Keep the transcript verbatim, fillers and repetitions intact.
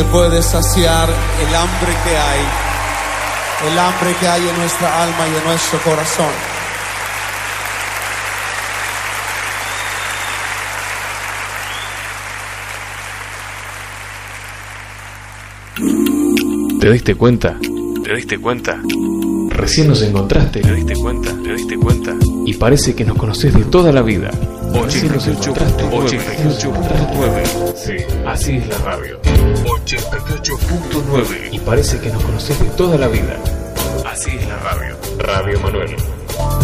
que puede saciar el hambre que hay, el hambre que hay en nuestra alma y en nuestro corazón. ¿Te diste cuenta? ¿Te diste cuenta? Recién nos encontraste. ¿Te diste cuenta? ¿Te diste cuenta? Y parece que nos conocés de toda la vida. Recién nos encontraste. ochenta y ocho punto nueve. Sí, así es la radio. ochenta y ocho punto nueve. Y parece que nos conocés de toda la vida. Así es la radio. Radio Manuel.